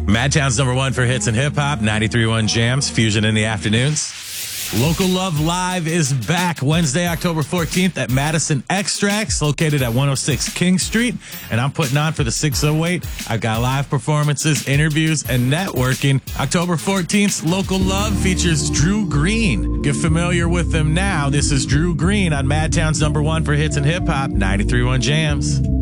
Madtown's number one for hits and hip hop, 93.1 Jams, Fusion in the afternoons. Local Love Live is back Wednesday, October 14th at Madison Extracts, located at 106 King Street. And I'm putting on for the 608. I've got live performances, interviews, and networking. October 14th, Local Love features Drew Green. Get familiar with them now. This is Drew Green on Madtown's number one for hits and hip hop, 93.1 Jams.